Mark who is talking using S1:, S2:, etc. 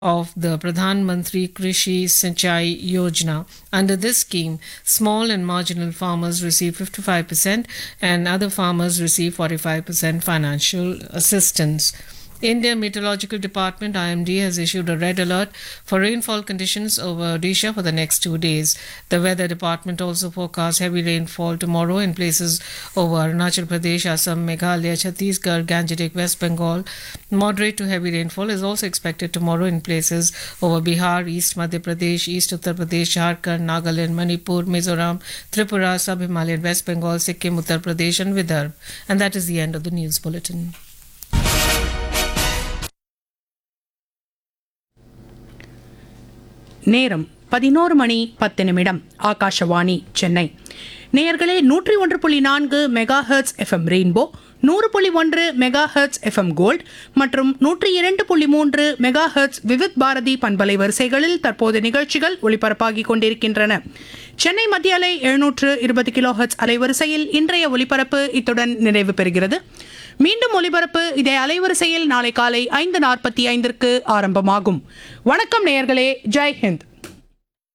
S1: of the Pradhan Mantri Krishi Sinchai Yojana. Under this scheme, small and marginal farmers receive 55% and other farmers receive 45% financial assistance. India Meteorological Department IMD has issued a red alert for rainfall conditions over Odisha for the next 2 days. The weather department also forecasts heavy rainfall tomorrow in places over Arunachal Pradesh, Assam, Meghalaya, Chhattisgarh, Gangetic, West Bengal. Moderate to heavy rainfall is also expected tomorrow in places over Bihar, East Madhya Pradesh, East Uttar Pradesh, Jharkhand, Nagaland, Manipur, Mizoram, Tripura, Sub-Himalayan, West Bengal, Sikkim, Uttar Pradesh and Vidarbha. And that is the end of the news bulletin.
S2: நேரம் 11:10 ஆகாஷவாணி சென்னை. நேயர்களே 101.4 mega hertz FM rainbow, 100.1 mega hertz FM gold மற்றும் 102.3 mega hertz Vividh Bharathi பண்பலை வரிசைகளில் தற்போது நிகழ்ச்சிகள் ஒளிபரப்பாகிக் கொண்டிருக்கின்றன. சென்னை மத்திய அலை 720 கிலோ ஹெர்ட்ஸ் அலைவரிசையில் இன்றைய ஒலிபரப்பு இத்துடன் நிறைவு பெறுகிறது. மீண்டும் ஒலிபரப்பு இதே அலைவரிசையில் நாளை காலை 5:45 ஆரம்பமாகும். வணக்கம் நேயர்களே, ஜெய் ஹிந்த்.